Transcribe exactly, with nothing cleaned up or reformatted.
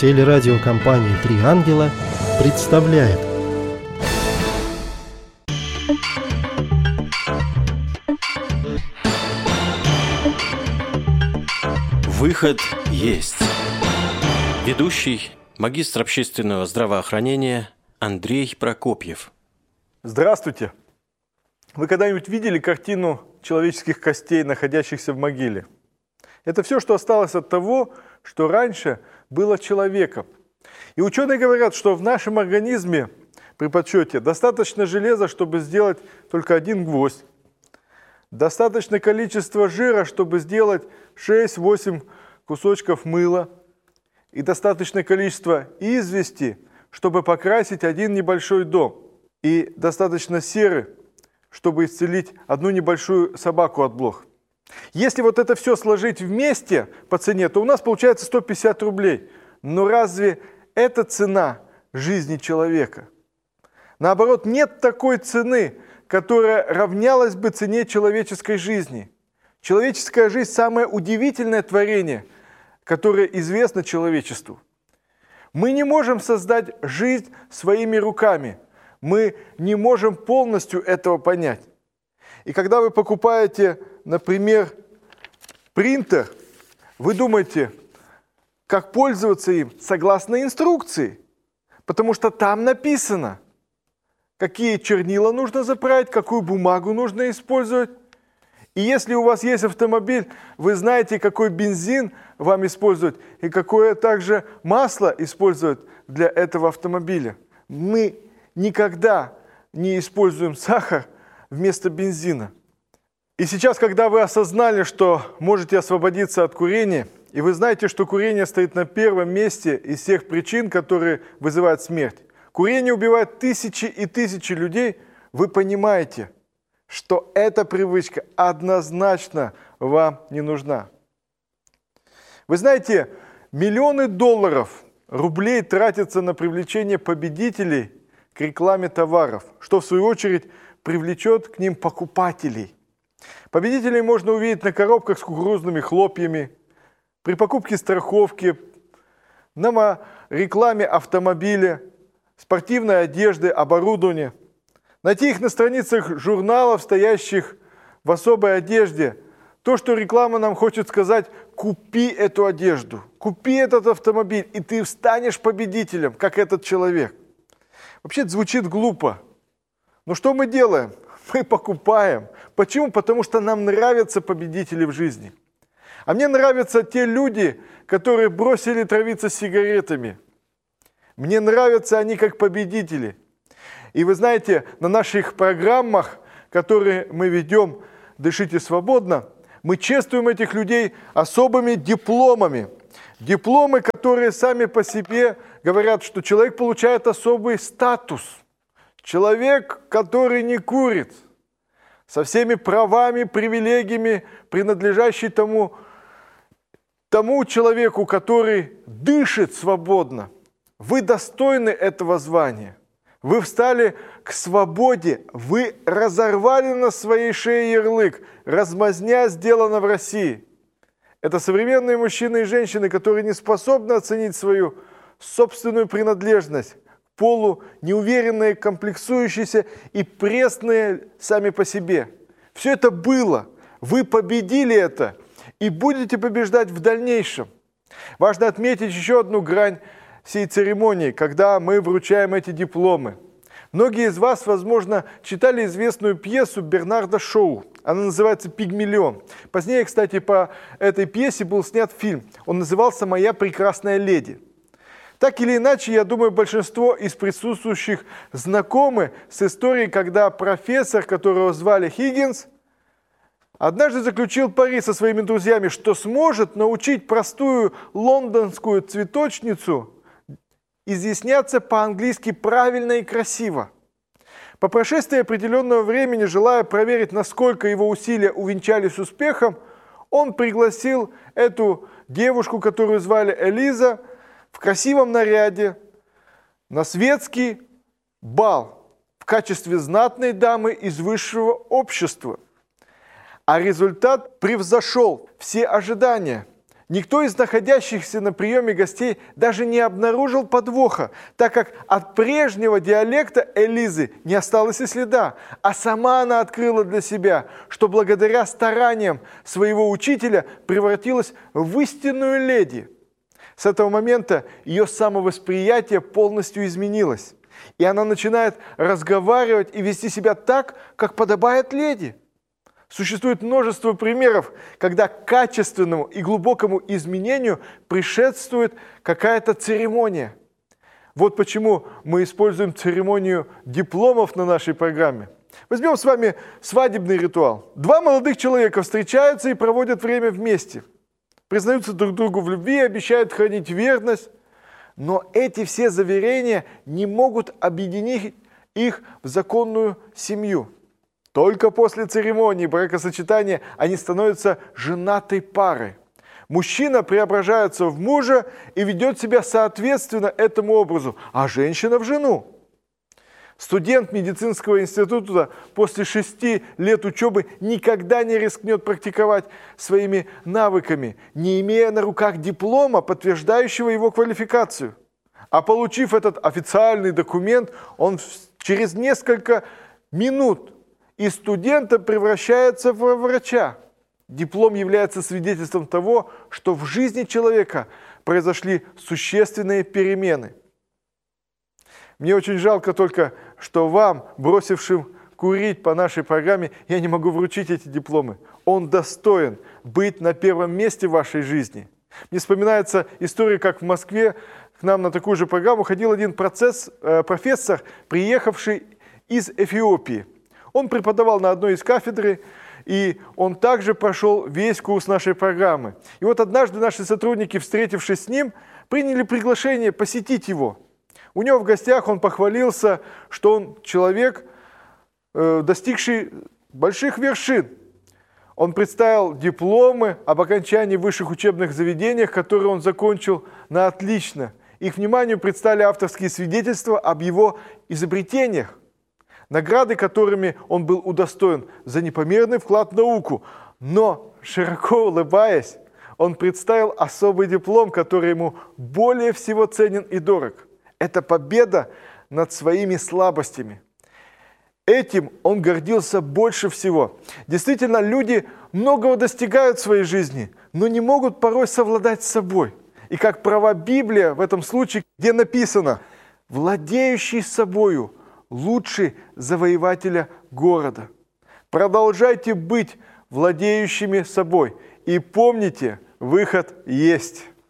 Телерадиокомпания «Три ангела» представляет. Выход есть. Ведущий, магистр общественного здравоохранения Андрей Прокопьев. Здравствуйте! Вы когда-нибудь видели картину человеческих костей, находящихся в могиле? Это все, что осталось от того, что раньше было человеком. И ученые говорят, что в нашем организме при подсчете достаточно железа, чтобы сделать только один гвоздь. Достаточное количество жира, чтобы сделать шесть-восемь кусочков мыла. И достаточное количество извести, чтобы покрасить один небольшой дом. И достаточно серы, чтобы исцелить одну небольшую собаку от блох. Если вот это все сложить вместе по цене, то у нас получается сто пятьдесят рублей. Но разве это цена жизни человека? Наоборот, нет такой цены, которая равнялась бы цене человеческой жизни. Человеческая жизнь – самое удивительное творение, которое известно человечеству. Мы не можем создать жизнь своими руками. Мы не можем полностью этого понять. И когда вы покупаете, например, принтер, вы думаете, как пользоваться им согласно инструкции, потому что там написано, какие чернила нужно заправить, какую бумагу нужно использовать. И если у вас есть автомобиль, вы знаете, какой бензин вам использовать и какое также масло использовать для этого автомобиля. Мы никогда не используем сахар вместо бензина. И сейчас, когда вы осознали, что можете освободиться от курения, и вы знаете, что курение стоит на первом месте из всех причин, которые вызывают смерть. Курение убивает тысячи и тысячи людей, вы понимаете, что эта привычка однозначно вам не нужна. Вы знаете, миллионы долларов, рублей тратятся на привлечение победителей к рекламе товаров, что в свою очередь привлечет к ним покупателей. Победителей можно увидеть на коробках с кукурузными хлопьями, при покупке страховки, на рекламе автомобиля, спортивной одежды, оборудования. Найти их на страницах журналов, стоящих в особой одежде. То, что реклама нам хочет сказать: купи эту одежду, купи этот автомобиль, и ты станешь победителем, как этот человек. Вообще это звучит глупо. Но что мы делаем? Мы покупаем. Почему? Потому что нам нравятся победители в жизни. А мне нравятся те люди, которые бросили травиться сигаретами. Мне нравятся они как победители. И вы знаете, на наших программах, которые мы ведем «Дышите свободно», мы чествуем этих людей особыми дипломами. Дипломы, которые сами по себе говорят, что человек получает особый статус. Человек, который не курит, со всеми правами, привилегиями, принадлежащий тому, тому человеку, который дышит свободно. Вы достойны этого звания. Вы встали к свободе, вы разорвали на своей шее ярлык. Размазня сделана в России. Это современные мужчины и женщины, которые не способны оценить свою собственную принадлежность к полу, неуверенные, комплексующиеся и пресные сами по себе. Все это было. Вы победили это и будете побеждать в дальнейшем. Важно отметить еще одну грань всей церемонии, когда мы вручаем эти дипломы. Многие из вас, возможно, читали известную пьесу Бернарда Шоу. Она называется «Пигмалион». Позднее, кстати, по этой пьесе был снят фильм. Он назывался «Моя прекрасная леди». Так или иначе, я думаю, большинство из присутствующих знакомы с историей, когда профессор, которого звали Хиггинс, однажды заключил пари со своими друзьями, что сможет научить простую лондонскую цветочницу изъясняться по-английски правильно и красиво. По прошествии определенного времени, желая проверить, насколько его усилия увенчались успехом, он пригласил эту девушку, которую звали Элиза, в красивом наряде на светский бал в качестве знатной дамы из высшего общества. А результат превзошел все ожидания. Никто из находящихся на приеме гостей даже не обнаружил подвоха, так как от прежнего диалекта Элизы не осталось и следа, а сама она открыла для себя, что благодаря стараниям своего учителя превратилась в истинную леди. С этого момента ее самовосприятие полностью изменилось, и она начинает разговаривать и вести себя так, как подобает леди. Существует множество примеров, когда качественному и глубокому изменению предшествует какая-то церемония. Вот почему мы используем церемонию дипломов на нашей программе. Возьмем с вами свадебный ритуал. Два молодых человека встречаются и проводят время вместе. Признаются друг другу в любви и обещают хранить верность. Но эти все заверения не могут объединить их в законную семью. Только после церемонии бракосочетания они становятся женатой парой. Мужчина преображается в мужа и ведет себя соответственно этому образу, а женщина в жену. Студент медицинского института после шести лет учебы никогда не рискнет практиковать своими навыками, не имея на руках диплома, подтверждающего его квалификацию. А получив этот официальный документ, он через несколько минут из студента превращается в врача. Диплом является свидетельством того, что в жизни человека произошли существенные перемены. Мне очень жалко только, что вам, бросившим курить по нашей программе, я не могу вручить эти дипломы. Он достоин быть на первом месте в вашей жизни. Мне вспоминается история, как в Москве к нам на такую же программу ходил один процесс, э, профессор, приехавший из Эфиопии. Он преподавал на одной из кафедры, и он также прошел весь курс нашей программы. И вот однажды наши сотрудники, встретившись с ним, приняли приглашение посетить его. У него в гостях он похвалился, что он человек, э, достигший больших вершин. Он представил дипломы об окончании высших учебных заведений, которые он закончил на отлично. Их вниманию предстали авторские свидетельства об его изобретениях, награды, которыми он был удостоен за непомерный вклад в науку. Но, широко улыбаясь, он представил особый диплом, который ему более всего ценен и дорог. Это победа над своими слабостями. Этим он гордился больше всего. Действительно, люди многого достигают в своей жизни, но не могут порой совладать с собой. И как права Библия в этом случае, где написано «владеющий собою лучше завоевателя города». Продолжайте быть владеющими собой и помните, выход есть.